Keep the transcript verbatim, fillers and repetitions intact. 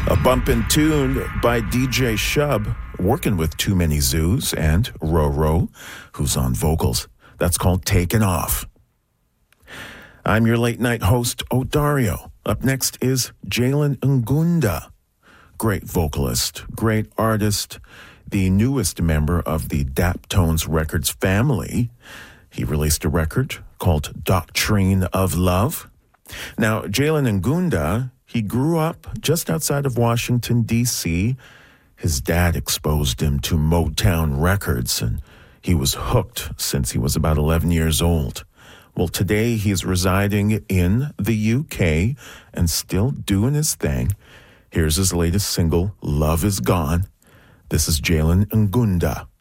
A bumpin' tune by D J Shub, working with Too Many Zoos and Roro, who's on vocals. That's called Taken Off. I'm your late night host, Odario. Up next is Jalen Ngunda. Great vocalist, great artist, the newest member of the Daptones Records family. He released a record called Doctrine of Love. Now, Jalen Ngunda, he grew up just outside of Washington, D C His dad exposed him to Motown Records, and he was hooked since he was about eleven years old. Well, today he's residing in the U K and still doing his thing. Here's his latest single, Love Is Gone. This is Jalen Ngunda.